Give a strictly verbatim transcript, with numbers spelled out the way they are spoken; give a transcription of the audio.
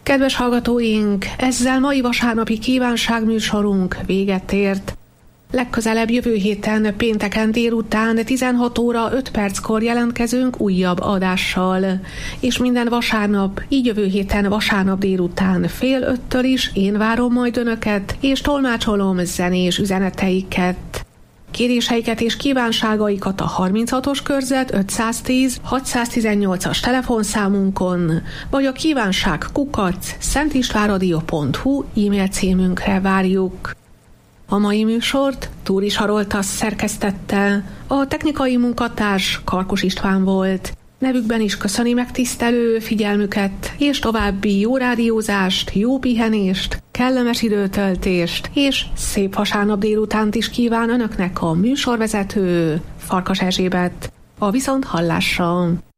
Kedves hallgatóink, ezzel mai vasárnapi kívánságműsorunk véget ért. Legközelebb jövő héten pénteken délután tizenhat óra öt perckor jelentkezünk újabb adással. És minden vasárnap, így jövő héten vasárnap délután fél öttől is én várom majd önöket, és tolmácsolom zenés üzeneteiket. Kéréseiket és kívánságaikat a harminchatos körzet ötszáztíz hatszáztizennyolcas telefonszámunkon, vagy a kívánság kukac szentistvánradio pont hu e-mail címünkre várjuk. A mai műsort Túris Haroltasz szerkesztette, a technikai munkatárs Karkos István volt. Nevükben is köszöni megtisztelő figyelmüket, és további jó rádiózást, jó pihenést, kellemes időtöltést, és szép vasárnap délutánt is kíván önöknek a műsorvezető Farkas Erzsébet. A viszont hallásra!